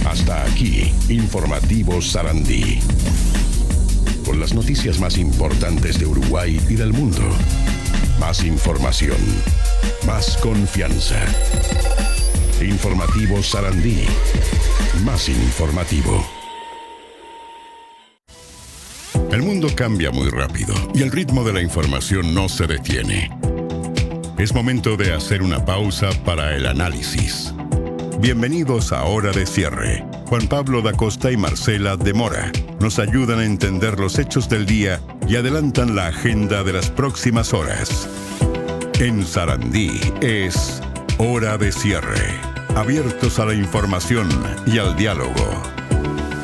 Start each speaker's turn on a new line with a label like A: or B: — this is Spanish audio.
A: Hasta aquí, Informativo Sarandí. Con las noticias más importantes de Uruguay y del mundo. Más información, más confianza. Informativo Sarandí. Más informativo. El mundo cambia muy rápido y el ritmo de la información no se detiene. Es momento de hacer una pausa para el análisis. Bienvenidos a Hora de Cierre. Juan Pablo da Costa y Marcela de Mora nos ayudan a entender los hechos del día y adelantan la agenda de las próximas horas. En Sarandí es Hora de Cierre. Abiertos a la información y al diálogo.